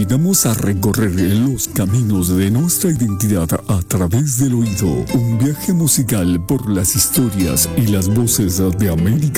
invitamos a recorrer los caminos de nuestra identidad a través del oído. Un viaje musical por las historias y las voces de América